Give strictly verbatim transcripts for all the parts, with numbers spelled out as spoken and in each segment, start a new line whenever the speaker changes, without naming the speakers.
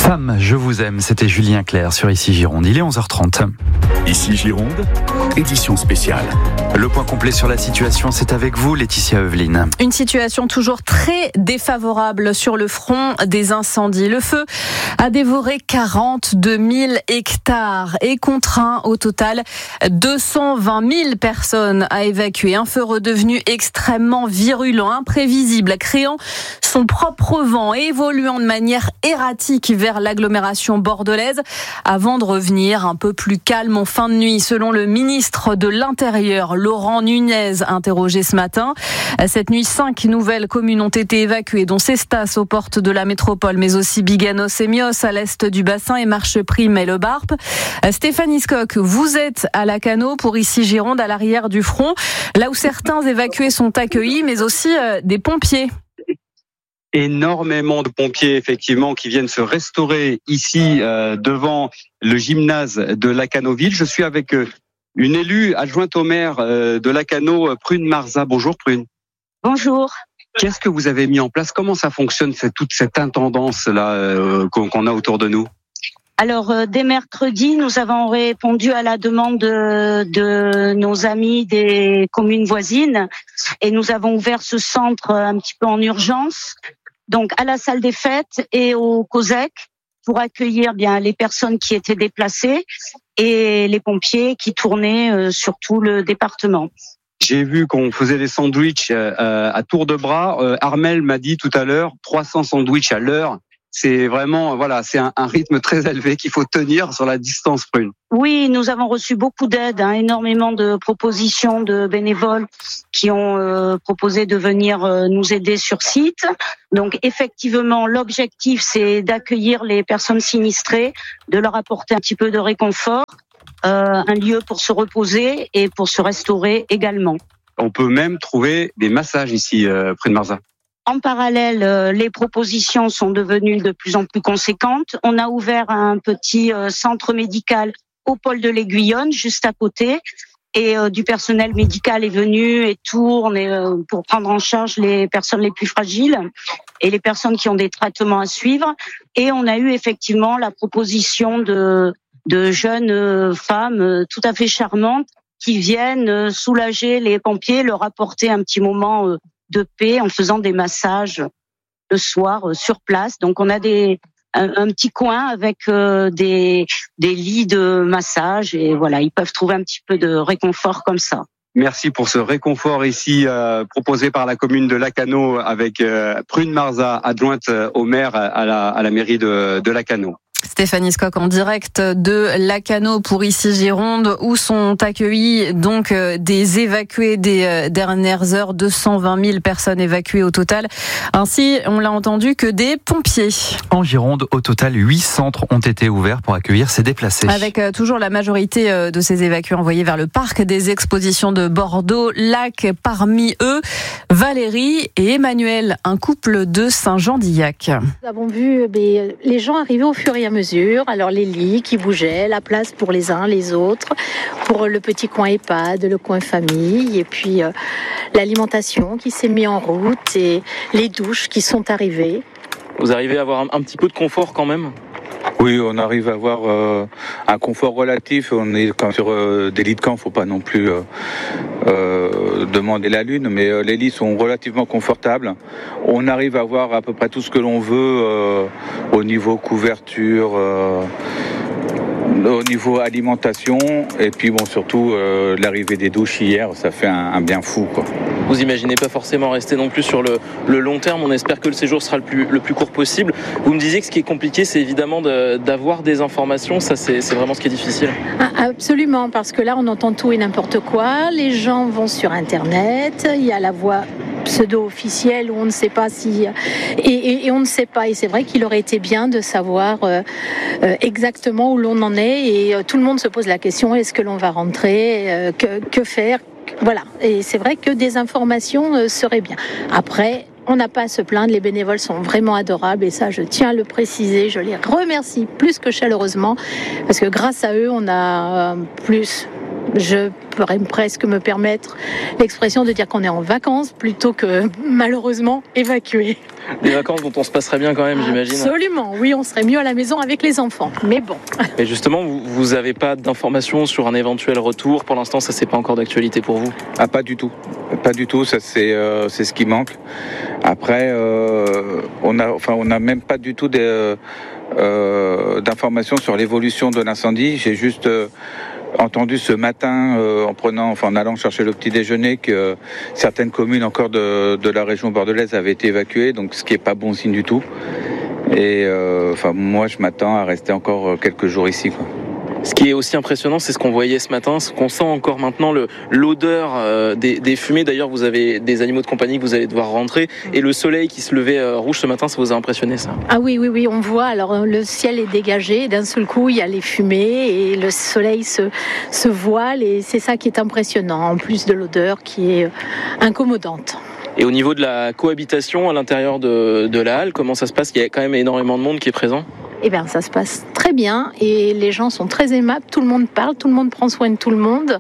Femme, je vous aime, c'était Julien Clerc sur Ici Gironde. Il est onze heures trente.
Ici Gironde, édition spéciale.
Le point complet sur la situation, c'est avec vous, Laetitia Eveline.
Une situation toujours très défavorable sur le front des incendies. Le feu a dévoré quarante-deux mille hectares et contraint au total deux cent vingt mille personnes à évacuer. Un feu redevenu extrêmement virulent, imprévisible, créant son propre vent et évoluant de manière erratique vers l'agglomération bordelaise avant de revenir un peu plus calme en fin de nuit. Selon le ministre de l'Intérieur, Laurent Nunez, interrogé ce matin, cette nuit, cinq nouvelles communes ont été évacuées, dont Cestas aux portes de la métropole, mais aussi Biganos et Mios à l'est du bassin et Marcheprime et Le Barp. Stéphanie Scocq, vous êtes à Lacanau pour Ici Gironde, à l'arrière du front, là où certains évacués sont accueillis, mais aussi euh, des pompiers.
Énormément de pompiers, effectivement, qui viennent se restaurer ici euh, devant le gymnase de Lacanau-Ville. Je suis avec euh, une élue adjointe au maire euh, de Lacanau, Prune Marza. Bonjour Prune.
Bonjour.
Qu'est-ce que vous avez mis en place? Comment ça fonctionne, cette, toute cette intendance-là euh, qu'on, qu'on a autour de nous?
Alors, euh, dès mercredi, nous avons répondu à la demande de, de nos amis des communes voisines et nous avons ouvert ce centre un petit peu en urgence, donc à la salle des fêtes et au COSEC, pour accueillir bien les personnes qui étaient déplacées et les pompiers qui tournaient euh, sur tout le département.
J'ai vu qu'on faisait des sandwichs euh, à tour de bras. Euh, Armel m'a dit tout à l'heure, trois cents sandwichs à l'heure. C'est vraiment, voilà, c'est un, un rythme très élevé qu'il faut tenir sur la distance Prune.
Oui, nous avons reçu beaucoup d'aide, hein, énormément de propositions de bénévoles qui ont euh, proposé de venir euh, nous aider sur site. Donc effectivement, l'objectif, c'est d'accueillir les personnes sinistrées, de leur apporter un petit peu de réconfort, euh, un lieu pour se reposer et pour se restaurer également.
On peut même trouver des massages ici, euh, Prune Marza.
En parallèle, les propositions sont devenues de plus en plus conséquentes. On a ouvert un petit centre médical au pôle de l'Aiguillonne, juste à côté. Et du personnel médical est venu et tourne pour prendre en charge les personnes les plus fragiles et les personnes qui ont des traitements à suivre. Et on a eu effectivement la proposition de, de jeunes femmes tout à fait charmantes qui viennent soulager les pompiers, leur apporter un petit moment de paix en faisant des massages le soir euh, sur place. Donc on a des un, un petit coin avec euh, des des lits de massage et voilà, ils peuvent trouver un petit peu de réconfort comme ça.
Merci pour ce réconfort ici euh, proposé par la commune de Lacanau avec euh, Prune Marza, adjointe au maire à la à la mairie de de Lacanau.
Stéphanie Scocq en direct de Lacanau pour Ici Gironde, où sont accueillis donc des évacués des dernières heures, deux cent vingt mille personnes évacuées au total, ainsi, on l'a entendu, que des pompiers.
En Gironde, au total, huit centres ont été ouverts pour accueillir ces déplacés.
Avec toujours la majorité de ces évacués envoyés vers le parc des expositions de Bordeaux-Lac, parmi eux Valérie et Emmanuel, un couple de Saint-Jean-d'Illac.
Nous avons vu les gens arriver au fur et à mesure. Alors les lits qui bougeaient, la place pour les uns, les autres, pour le petit coin EHPAD, le coin famille, et puis euh, l'alimentation qui s'est mise en route et les douches qui sont arrivées.
Vous arrivez à avoir un, un petit peu de confort quand même ?
Oui, on arrive à avoir euh, un confort relatif. On est quand sur euh, des lits de camp, faut pas non plus euh, euh, demander la lune, mais euh, les lits sont relativement confortables. On arrive à avoir à peu près tout ce que l'on veut euh, au niveau couverture, euh, au niveau alimentation, et puis bon, surtout euh, l'arrivée des douches hier, ça fait un, un bien fou, quoi.
Vous imaginez pas forcément rester non plus sur le, le long terme. On espère que le séjour sera le plus, le plus court possible. Vous me disiez que ce qui est compliqué, c'est évidemment de, d'avoir des informations. Ça, c'est, c'est vraiment ce qui est difficile.
Ah, absolument, parce que là, on entend tout et n'importe quoi. Les gens vont sur Internet. Il y a la voix pseudo-officielle où on ne sait pas si... Et, et, et on ne sait pas. Et c'est vrai qu'il aurait été bien de savoir euh, euh, exactement où l'on en est. Et euh, tout le monde se pose la question, est-ce que l'on va rentrer euh, que, que faire? Voilà, et c'est vrai que des informations euh, seraient bien. Après, on n'a pas à se plaindre, les bénévoles sont vraiment adorables et ça, je tiens à le préciser, je les remercie plus que chaleureusement parce que grâce à eux, on a euh, plus Je pourrais presque me permettre l'expression de dire qu'on est en vacances plutôt que malheureusement évacués.
Des vacances dont on se passerait bien quand même, j'imagine.
Absolument, oui, on serait mieux à la maison avec les enfants, mais bon.
Et justement, vous n'avez pas d'informations sur un éventuel retour. Pour l'instant, ça c'est pas encore d'actualité pour vous?
Ah, pas du tout, pas du tout. Ça c'est euh, c'est ce qui manque. Après, euh, on a, enfin, on n'a même pas du tout des, euh, d'informations sur l'évolution de l'incendie. J'ai juste euh, entendu ce matin, euh, en prenant, enfin en allant chercher le petit déjeuner, que euh, certaines communes encore de, de la région bordelaise avaient été évacuées, donc ce qui est pas bon signe du tout. Et euh, enfin moi, je m'attends à rester encore quelques jours ici, quoi.
Ce qui est aussi impressionnant, c'est ce qu'on voyait ce matin, ce qu'on sent encore maintenant, le, l'odeur euh, des, des fumées. D'ailleurs, vous avez des animaux de compagnie que vous allez devoir rentrer. Et le soleil qui se levait euh, rouge ce matin, ça vous a impressionné, ça?
Ah oui, oui, oui, on voit. Alors, le ciel est dégagé. Et d'un seul coup, il y a les fumées et le soleil se, se voile. Et c'est ça qui est impressionnant, en plus de l'odeur qui est incommodante.
Et au niveau de la cohabitation à l'intérieur de, de la halle, comment ça se passe? Il y a quand même énormément de monde qui est présent.
Eh bien, ça se passe très bien et les gens sont très aimables, tout le monde parle, tout le monde prend soin de tout le monde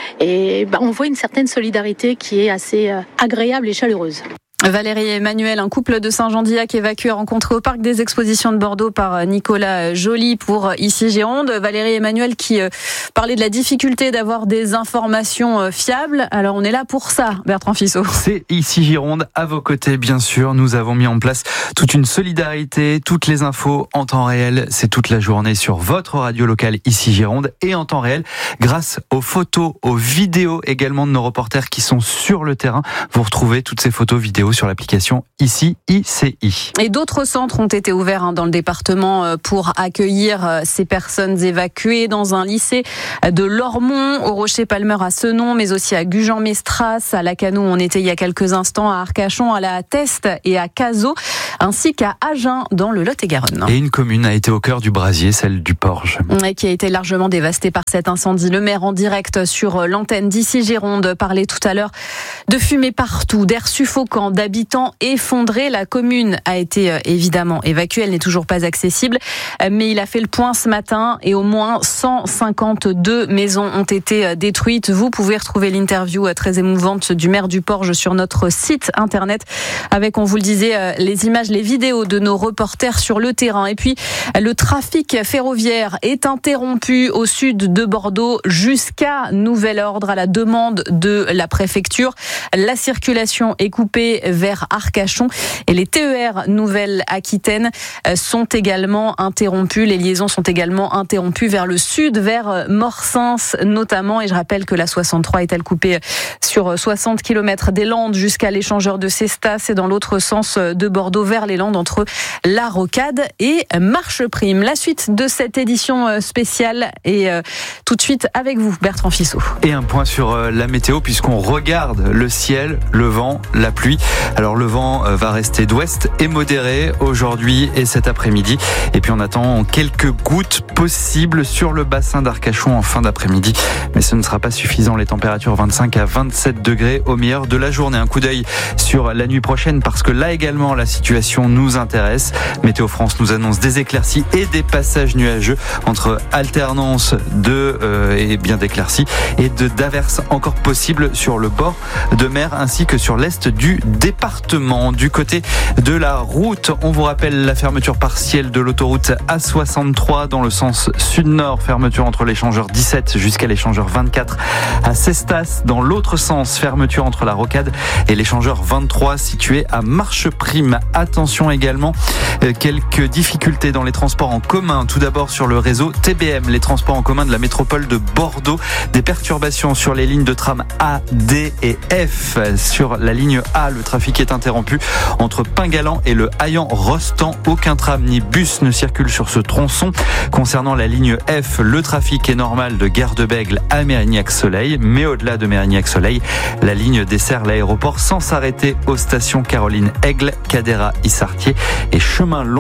et ben, on voit une certaine solidarité qui est assez agréable et chaleureuse.
Valérie et Emmanuel, un couple de Saint-Jean-d'Illac évacué, rencontré au parc des expositions de Bordeaux par Nicolas Joly pour Ici Gironde. Valérie et Emmanuel qui euh, parlaient de la difficulté d'avoir des informations euh, fiables. Alors on est là pour ça, Bertrand Fissot.
C'est Ici Gironde, à vos côtés bien sûr. Nous avons mis en place toute une solidarité, toutes les infos en temps réel. C'est toute la journée sur votre radio locale Ici Gironde et en temps réel grâce aux photos, aux vidéos également de nos reporters qui sont sur le terrain. Vous retrouvez toutes ces photos vidéos sur l'application Ici I C I.
Et d'autres centres ont été ouverts hein, dans le département pour accueillir ces personnes évacuées, dans un lycée de Lormont, au Rocher-Palmer à Senon, mais aussi à Gujan-Mestras, à Lacanau où on était il y a quelques instants, à Arcachon, à la Teste et à Cazaux, ainsi qu'à Agen dans le Lot-et-Garonne.
Et une commune a été au cœur du brasier, celle du Porge.
Et qui a été largement dévastée par cet incendie. Le maire en direct sur l'antenne d'Ici Gironde parlait tout à l'heure de fumée partout, d'air suffocant, d'habitants effondrés. La commune a été évidemment évacuée, elle n'est toujours pas accessible, mais il a fait le point ce matin et au moins cent cinquante-deux maisons ont été détruites. Vous pouvez retrouver l'interview très émouvante du maire du Porge sur notre site internet avec, on vous le disait, les images, les vidéos de nos reporters sur le terrain. Et puis, le trafic ferroviaire est interrompu au sud de Bordeaux jusqu'à nouvel ordre à la demande de la préfecture. La circulation est coupée vers Arcachon et les T E R Nouvelle-Aquitaine sont également interrompus. Les liaisons sont également interrompues vers le sud, vers Morsins notamment. Et je rappelle que la soixante-trois est elle coupée sur soixante kilomètres des Landes jusqu'à l'échangeur de Cestas et dans l'autre sens de Bordeaux vers les Landes entre La Rocade et Marcheprime. La suite de cette édition spéciale et tout de suite avec vous, Bertrand Fissot.
Et un point sur la météo puisqu'on regarde le ciel, le vent, la pluie. Alors le vent va rester d'ouest et modéré aujourd'hui et cet après-midi. Et puis on attend quelques gouttes possibles sur le bassin d'Arcachon en fin d'après-midi. Mais ce ne sera pas suffisant. Les températures vingt-cinq à vingt-sept degrés au meilleur de la journée. Un coup d'œil sur la nuit prochaine parce que là également la situation nous intéresse. Météo France nous annonce des éclaircies et des passages nuageux entre alternance de euh, et bien d'éclaircies et de d'averses encore possibles sur le bord de mer ainsi que sur l'est du département. Du côté de la route, on vous rappelle la fermeture partielle de l'autoroute A soixante-trois dans le sens sud-nord, fermeture entre l'échangeur dix-sept jusqu'à l'échangeur vingt-quatre à Cestas. Dans l'autre sens, fermeture entre la Rocade et l'échangeur vingt-trois situé à Marcheprime. Attention également, quelques difficultés dans les transports en commun. Tout d'abord sur le réseau T B M, les transports en commun de la métropole de Bordeaux. Des perturbations sur les lignes de tram A, D et F. Sur la ligne A, le trafic est interrompu entre Pingalan et le Hayan-Rostand. Aucun tram ni bus ne circule sur ce tronçon. Concernant la ligne F, le trafic est normal de Gare de Bègle à Mérignac-Soleil, mais au-delà de Mérignac-Soleil, la ligne dessert l'aéroport sans s'arrêter aux stations Caroline-Aigle, Cadéra-Issartier et Chemin Long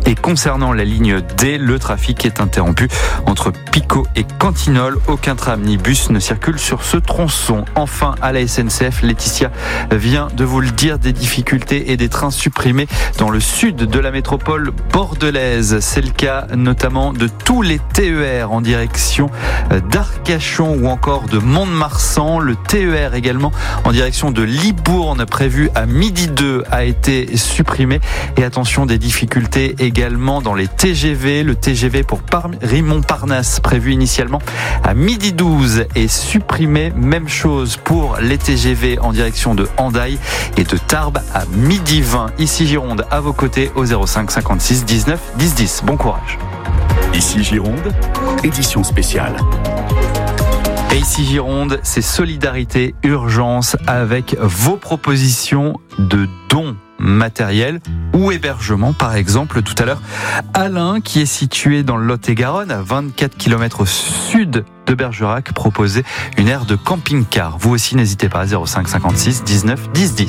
Et concernant la ligne D, le trafic est interrompu entre Picot et Cantignoles. Aucun tram ni bus ne circule sur ce tronçon. Enfin, à la S N C F, Laetitia vient de vous le dire, des difficultés et des trains supprimés dans le sud de la métropole bordelaise. C'est le cas notamment de tous les T E R en direction d'Arcachon ou encore de Mont-de-Marsan. Le T E R également en direction de Libourne, prévu à midi deux, a été supprimé. Et attention, des difficultés également dans les T G V. Le T G V pour Rimont-Parnasse, prévu initialement à midi douze, est supprimé. Même chose pour les T G V en direction de Hendaye et de Tarbes à midi vingt. Ici Gironde, à vos côtés au zéro cinq cinquante-six dix-neuf dix dix. Bon courage.
Ici Gironde, édition spéciale.
Et ici Gironde, c'est Solidarité Urgence avec vos propositions de dons matériel ou hébergement, par exemple. Tout à l'heure, Alain, qui est situé dans le Lot-et-Garonne, à vingt-quatre kilomètres au sud de Bergerac, proposait une aire de camping-car. Vous aussi, n'hésitez pas, zéro cinq cinquante-six dix-neuf dix dix.